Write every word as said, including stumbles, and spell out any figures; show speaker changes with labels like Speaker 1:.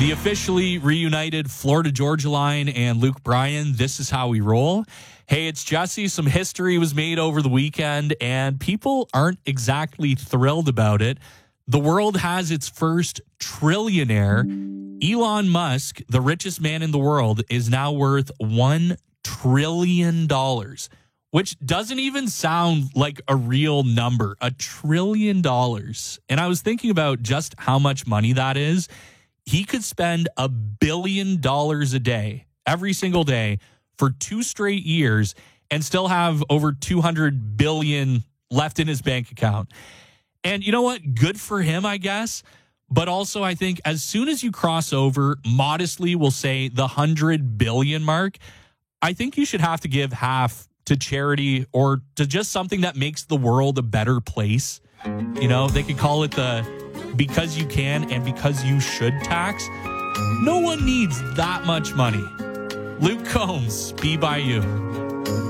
Speaker 1: The officially reunited Florida Georgia Line and Luke Bryan, this is how we roll. Hey, it's Jesse. Some history was made over the weekend, and people aren't exactly thrilled about it. The world has its first trillionaire. Elon Musk, the richest man in the world, is now worth one trillion dollars, which doesn't even sound like a real number, a trillion dollars. And I was thinking about just how much money that is. He could spend a billion dollars a day, every single day, for two straight years and still have over two hundred billion left in his bank account. And you know what? Good for him, I guess. But also, I think as soon as you cross over, modestly, we'll say the one hundred billion mark, I think you should have to give half to charity or to just something that makes the world a better place. You know, they could call it the because you can and because you should tax. No one needs that much money. Luke Combs, Be By You.